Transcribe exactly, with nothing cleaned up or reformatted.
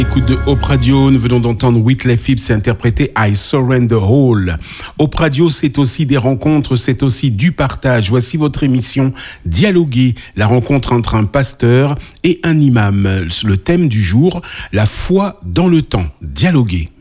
Écoute de Hope Radio, nous venons d'entendre Whitley Phipps interpréter I Surrender All. Hope Radio, c'est aussi des rencontres, c'est aussi du partage. Voici votre émission Dialoguer, la rencontre entre un pasteur et un imam. Le thème du jour, la foi dans le temps. Dialoguer.